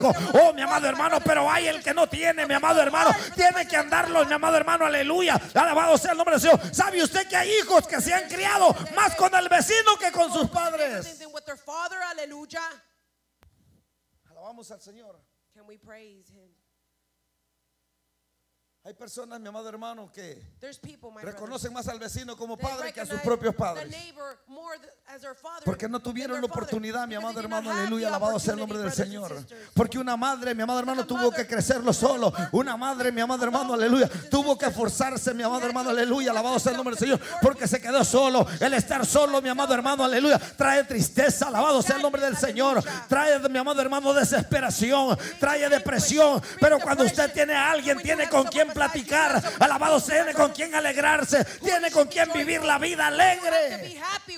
Oh, mi amado hermano, pero hay el que no tiene, mi amado hermano. Tiene que andarlo, mi amado hermano, aleluya. Alabado sea el nombre del Señor. ¿Sabe usted que hay hijos que se han criado más con el vecino que con sus padres? Alabamos al Señor. Can we praise him? Hay personas, mi amado hermano, que There's people, my reconocen más al vecino como brothers, padre que a sus recognize propios the padres, neighbor more as their father porque no than tuvieron their la father. oportunidad, mi Because amado they did hermano, not have aleluya, the alabado sea el opportunity, nombre del brothers and Señor. sisters. Porque una madre, mi amado hermano, Because a tuvo que mother crecerlo solo. Una madre, mi amado hermano, aleluya, tuvo que esforzarse, mi amado hermano, aleluya, alabado sea el nombre del Señor, porque se quedó solo. El estar solo, mi amado hermano, aleluya, trae tristeza, alabado sea el nombre del Señor. Trae, mi amado hermano, desesperación, trae depresión. Pero cuando usted tiene a alguien, tiene con quien platicar, alabado sea, tiene con quien alegrarse, tiene con quien vivir la vida alegre.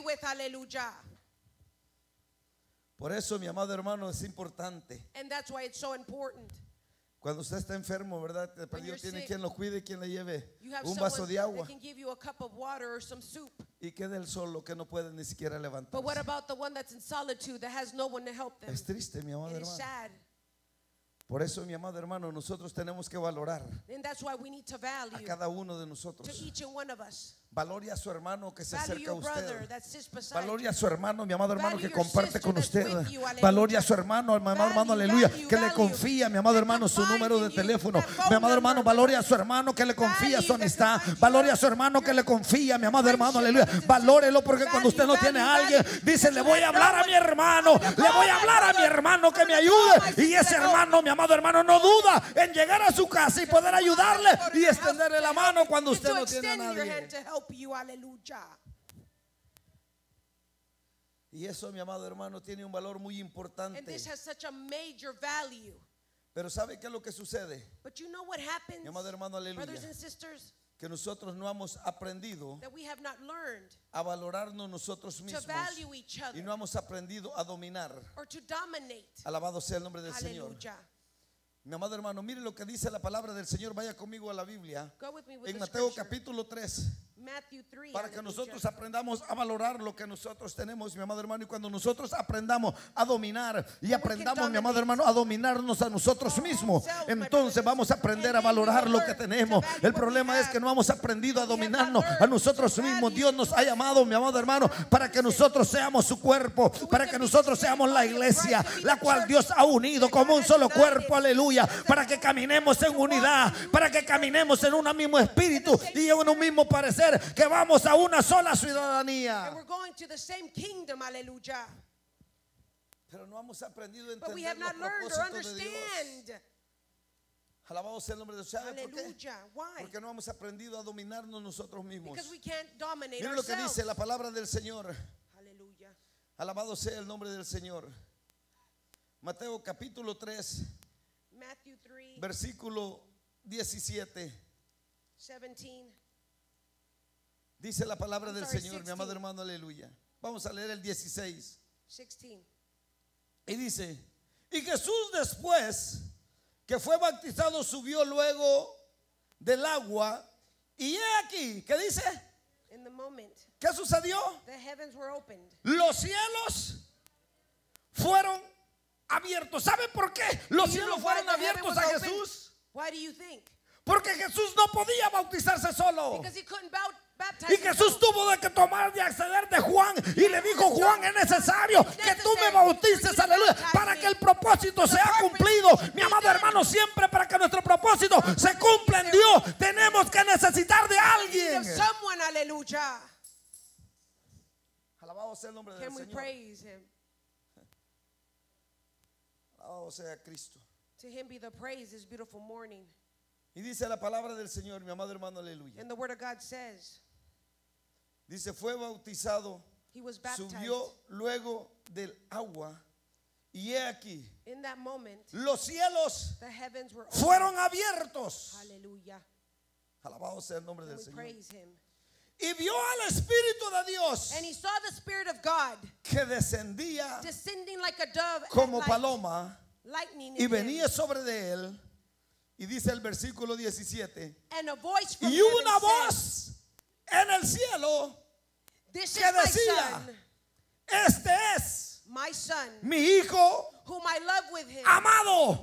Por eso, mi amado hermano, es importante. And that's why it's so important. Cuando usted está enfermo, ¿verdad? De perdido tiene quien lo cuide, quien le lleve You have un vaso someone de agua. that can give you a cup of water or some soup. Y queda él solo, que no puede ni siquiera But what levantarse. about the one that's in solitude that has no one to help them? Es triste, mi amado It is hermano. sad. Por eso, mi amado hermano, nosotros tenemos que valorar And that's why we need to a value cada uno de to nosotros. each and one of us. Valore a su hermano que se Value acerca a your brother usted. that sits beside Valore you. a su hermano, mi amado hermano, Value que your comparte sister con that's usted. with you, aleluya. Valore a su hermano, mi amado hermano, Value, aleluya, value, que le value. confía, mi amado That hermano, su confides número de in you, teléfono. that phone Mi amado hermano, number. valore a su hermano que le confía su Value, that amistad. confide Valore a your- su hermano que le confía, mi amado hermano, friendship, aleluya. brothers and Valórelo, sisters. porque cuando usted no Value, tiene a value, alguien, value. dice, le voy a But you hablar a have mi no one. hermano, I'm gonna le voy a call hablar a my mi brother. hermano que I'm me gonna call my ayude. Y sister ese to help. hermano, mi amado hermano, no duda en llegar a su casa y poder ayudarle y extenderle la mano cuando Is usted to no tiene a extend your hand nadie. to help you, aleluya. Y eso, mi amado hermano, tiene un valor muy And importante. this has such a major value. Pero ¿sabe qué es lo que sucede? But you know what happens, Mi amado hermano, brothers aleluya, and sisters, que nosotros no hemos aprendido that we have not learned a valorarnos nosotros to mismos value each y other no hemos aprendido a dominar. or to dominate. Alabado sea el nombre del Señor. Hallelujah. Mi amado hermano, mire lo que dice la palabra del Señor. Vaya conmigo a la Biblia, Go with me with en the Mateo scripture. capítulo 3, Matthew 3. para que hallelujah. nosotros aprendamos a valorar lo que nosotros tenemos, mi amado hermano. Y cuando nosotros aprendamos a dominar y aprendamos, mi amado hermano, a dominarnos a nosotros mismos, entonces vamos a aprender a valorar lo que tenemos. El problema es que no hemos aprendido a dominarnos a nosotros mismos. Dios nos ha llamado, mi amado hermano, para que nosotros seamos su cuerpo, para que nosotros seamos la iglesia, la cual Dios ha unido como un solo cuerpo, aleluya, para que caminemos en unidad, para que caminemos en un mismo espíritu y en un mismo parecer, que vamos a una sola ciudadanía. And we're going to the same kingdom, hallelujah. Pero no hemos aprendido a But we entender have los not learned or propósitos de Dios. understand. Alabado sea el nombre de Dios. ¿Sabe por qué? Hallelujah. Why? Porque no hemos aprendido a dominarnos nosotros mismos. Because we can't dominate Miren lo que ourselves. dice la palabra del Señor. Hallelujah. Alabado sea el nombre del Señor. Mateo capítulo 3, Matthew 3, versículo 17. 17. Dice la palabra del sorry, Señor, mi 16. amado hermano, aleluya. Vamos a leer el 16. 16. Y dice, y Jesús después que fue bautizado subió luego del agua. Y he aquí, ¿qué dice? In the moment, ¿Qué sucedió? the heavens were opened. Los cielos fueron abiertos. ¿Sabe por qué los Do you cielos know why fueron the heaven abiertos was a opened? Jesús? Why do you think? Porque Jesús no podía bautizarse solo. Because he couldn't baptize Y Jesús himself. tuvo de que tomar de acceder de Juan. Y le dijo, Juan, es necesario que tú me bautices, aleluya, para que el propósito sea cumplido. Mi amado hermano, siempre para que nuestro propósito se cumpla en Dios, tenemos que necesitar de Need alguien. of someone, hallelujah. Alabado sea el nombre del Can we Señor. praise him? Alabado sea Cristo. To him be the praise this beautiful morning. Y dice la palabra del Señor, mi amado hermano, aleluya. And the word of God says, Dice, fue bautizado, he was baptized. subió luego del agua. Y he aquí, In that moment, los cielos the heavens were opened. fueron abiertos. Hallelujah. Alabado sea el nombre And del we Señor. praise him. Y vio al Espíritu de Dios And he saw the Spirit of God que descendía descending like a dove como at light, paloma lightning y in him. venía sobre de él. Y dice el versículo 17. And a voice from Y heaven una said, voz en el cielo This que is my decía, son, este es my son, mi hijo whom I love with him. amado.